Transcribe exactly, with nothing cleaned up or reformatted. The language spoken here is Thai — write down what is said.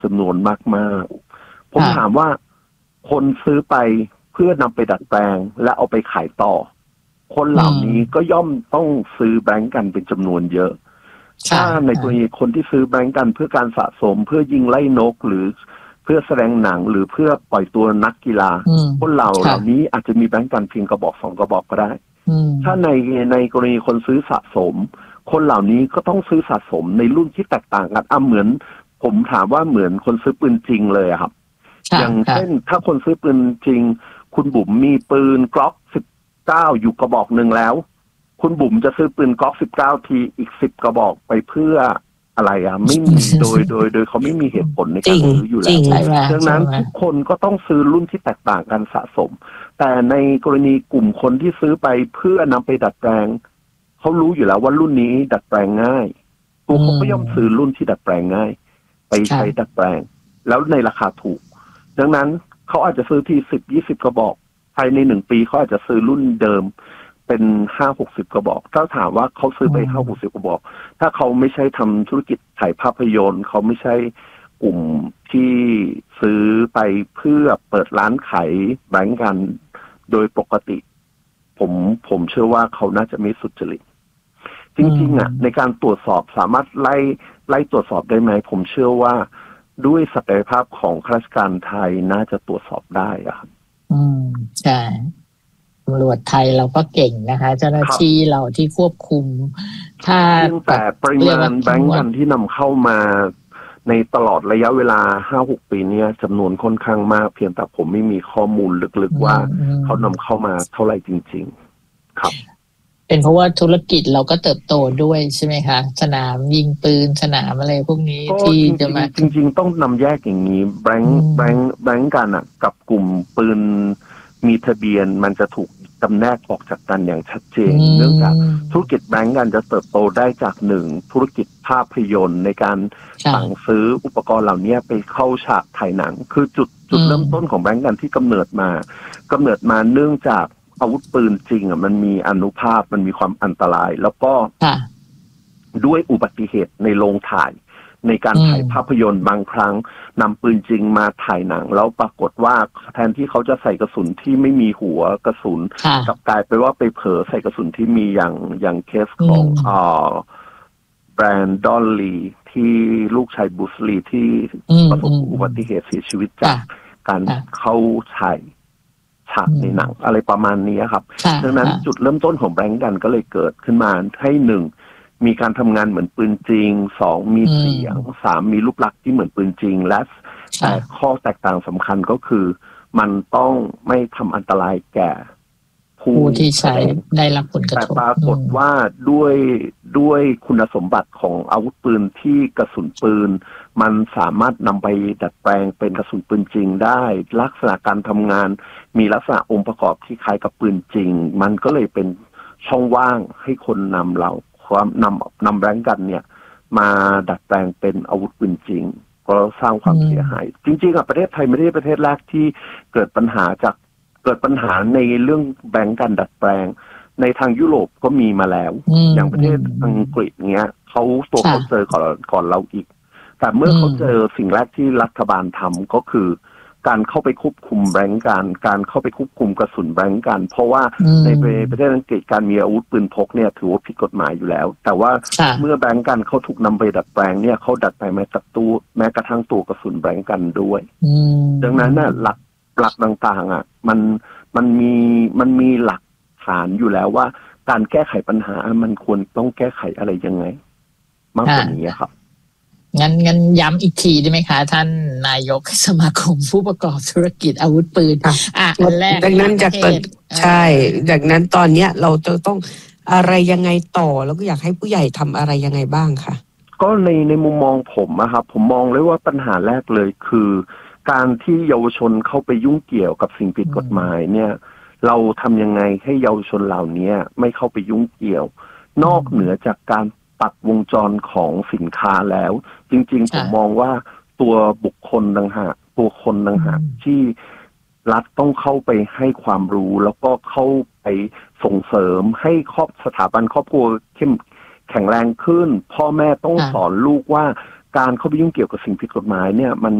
จำนวนมากๆผมถามว่าคนซื้อไปเพื่อนำไปดัดแปลงและเอาไปขายต่อคนเหล่านี้ก็ย่อมต้องซื้อแบงก์กันเป็นจำนวนเยอะถ้าในกรณีคนที่ซื้อแบงก์กันเพื่อการสะสมเพื่อยิงไล่นกหรือเพื่อแสดงหนังหรือเพื่อปล่อยตัวนักกีฬาคนเหล่าเหล่านี้อาจจะมีแบงก์กันเพียงกระบอกสองกระบอกก็ได้ถ้าในในกรณีคนซื้อสะสมคนเหล่านี้ก็ต้องซื้อสะสมในรุ่นที่แตกต่างกันอ่ะเหมือนผมถามว่าเหมือนคนซื้อปืนจริงเลยครับอย่างเช่นถ้าคนซื้อปืนจริงคุณบุ๋มมีปืนกล็อกสิบเก้าอยู่กระบอกหนึ่งแล้วคุณบุ๋มจะซื้อปืนกล็อกสิบเก้าทีอีกสิบกระบอกไปเพื่ออะไรอ่ะไม่มีโดยโดยโดยเขาไม่มีเหตุผลในการซื้ออยู่แล้วดังนั้นทุกคนก็ต้องซื้อรุ่นที่แตกต่างกันสะสมแต่ในกรณีกลุ่มคนที่ซื้อไปเพื่อนำไปดัดแปลงเขารู้อยู่แล้วว่ารุ่นนี้ดัดแปลงง่ายตัวเขาก็ย่อมซื้อรุ่นที่ดัดแปลงง่ายไปใช้ดัดแปลงแล้วในราคาถูกดังนั้นเขาอาจจะซื้อที่สิบยี่สิบกระบอกภายในหนึ่งปีเขาอาจจะซื้อรุ่นเดิมเป็นห้าหกสิบกระบอกถ้าถามว่าเขาซื้อไปห้าหกสิบกระบอกถ้าเขาไม่ใช่ทำธุรกิจถ่ายภาพยนตร์เขาไม่ใช่กลุ่มที่ซื้อไปเพื่อเปิดร้านขายแบงก์กันโดยปกติผมผมเชื่อว่าเขาน่าจะไม่สุจริตจริงๆอ่ะในการตรวจสอบสามารถไล่ไล่ตรวจสอบได้ไหมผมเชื่อว่าด้วยศักยภาพของข้าราชการไทยน่าจะตรวจสอบได้อ่ะอืมใช่ตำรวจไทยเราก็เก่งนะคะเจ้าหน้าที่เราที่ควบคุมถ้าแต่ปริมาณแบงก์กันที่นำเข้ามาในตลอดระยะเวลา ห้าหก ปีนี้จำนวนค่อนข้างมากเพียงแต่ผมไม่มีข้อมูลลึกๆว่าเขานำเข้ามาเท่าไหร่จริงๆครับเป็นเพราะว่าธุรกิจเราก็เติบโตด้วยใช่ไหมคะสนามยิงปืนสนามอะไรพวกนี้ที่จะมาจริงๆต้องนำแยกอย่างนี้แบงค์แบงค์แบงค์กันอ่ะกับกลุ่มปืนมีทะเบียนมันจะถูกจำแนกออกจากกันอย่างชัดเจนเนื่องจากธุรกิจแบงก์กันจะเติบโตได้จากหนึ่งธุรกิจภาพยนตร์ในการสั่งซื้ออุปกรณ์เหล่านี้ไปเข้าฉากถ่ายหนังคือจุดจุดเริ่มต้นของแบงก์กันที่กำเนิดมากำเนิดมาเนื่องจากอาวุธปืนจริงอ่ะมันมีอานุภาพมันมีความอันตรายแล้วก็ด้วยอุบัติเหตุในโรงถ่ายในการถ่ายภาพยนตร์บางครั้งนำปืนจริงมาถ่ายหนังแล้วปรากฏว่าแทนที่เขาจะใส่กระสุนที่ไม่มีหัวกระสุนกลับกลายไปว่าไปเผลอใส่กระสุนที่มีอย่างอย่างเคสของอ่าแบรนด์ดอลลีที่ลูกชายบุสลีที่ประสบอุบัติเหตุเสียชีวิตจากการเข้าถ่ายฉากในหนังอะไรประมาณนี้ครับดังนั้นจุดเริ่มต้นของแบงก์กันก็เลยเกิดขึ้นมาให้หนึ่งมีการทำงานเหมือนปืนจริงสองมีเสียงสามมีรูปลักษณ์ที่เหมือนปืนจริงและแต่ข้อแตกต่างสำคัญก็คือมันต้องไม่ทำอันตรายแก่ผู้ที่ใช้ได้รับผลกระทบแต่ปรากฏว่าด้วยด้วยคุณสมบัติของอาวุธปืนที่กระสุนปืนมันสามารถนำไปดัดแปลงเป็นกระสุนปืนจริงได้ลักษณะการทำงานมีลักษณะองค์ประกอบที่คล้ายกับปืนจริงมันก็เลยเป็นช่องว่างให้คนนำเราความนำนำแบงก์กันเนี่ยมาดัดแปลงเป็นอาวุธปืนจริงก็สร้างความเสียหายจริงๆอ่ะประเทศไทยไม่ได้ประเทศแรกที่เกิดปัญหาจากเกิดปัญหาในเรื่องแบงก์กันดัดแปลงในทางยุโรปก็มีมาแล้วอย่างประเทศอังกฤษเงี้ยเขาตัวเขาเจอก่อนก่อนเราอีกแต่เมื่อเขาเจอสิ่งแรกที่รัฐบาลทำก็คือการเข้าไปควบคุมแบงก์กันการเข้าไปควบคุมกระสุนแบงก์กันเพราะว่าในประเทศอังกฤษการมีอาวุธปืนพกเนี่ยถือว่าผิดกฎหมายอยู่แล้วแต่ว่าเมื่อแบงก์กันเขาถูกนำไปดัดแปลงเนี่ยเขาดัดแปลงแม้กระตู้แม้กระทั่งตัวกระสุนแบงก์กันด้วยดังนั้นน่ะหลักหลักต่างๆอ่ะมันมันมีมันมีหลักฐานอยู่แล้วว่าการแก้ไขปัญหามันควรต้องแก้ไขอะไรยังไงมากกว่านี้ครับงั้นงั้นย้ำอีกทีได้ไหมคะท่านนายกสมาคมผู้ประกอบธุรกิจอาวุธปืนอ่ะอันแรกดังนั้นจากใช่ดังนั้นตอนเนี้ยเราจะต้องอะไรยังไงต่อแล้วก็อยากให้ผู้ใหญ่ทำอะไรยังไงบ้างคะก็ในในมุมมองผมอะครับผมมองเลยว่าปัญหาแรกเลยคือการที่เยาวชนเข้าไปยุ่งเกี่ยวกับสิ่งผิดกฎหมายเนี่ยเราทำยังไงให้เยาวชนเหล่านี้ไม่เข้าไปยุ่งเกี่ยวนอกเหนือจากการตัดวงจรของสินค้าแล้วจริงๆผมมองว่าตัวบุคคลต่างหากตัวคนต่างหากที่รัฐต้องเข้าไปให้ความรู้แล้วก็เข้าไปส่งเสริมให้ครอบสถาบันครอบครัวเข้มแข็งแรงขึ้นพ่อแม่ต้องสอนลูกว่าการเข้าไปยุ่งเกี่ยวกับสิ่งผิดกฎหมายเนี่ยมัน